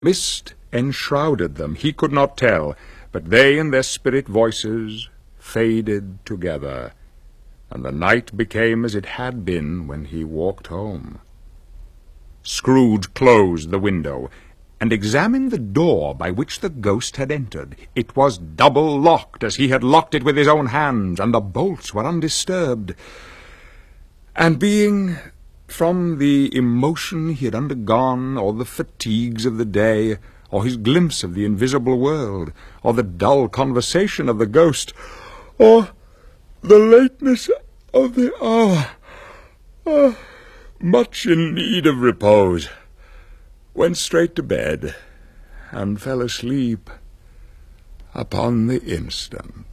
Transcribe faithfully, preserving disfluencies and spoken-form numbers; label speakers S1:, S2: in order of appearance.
S1: Mist enshrouded them, he could not tell, but they and their spirit voices faded together, and the night became as it had been when he walked home. Scrooge closed the window, and examined the door by which the ghost had entered. It was double-locked, as he had locked it with his own hands, and the bolts were undisturbed. And being, from the emotion he had undergone, or the fatigues of the day, or his glimpse of the invisible world, or the dull conversation of the ghost, or the lateness of the hour, uh, much in need of repose, went straight to bed, and fell asleep upon the instant.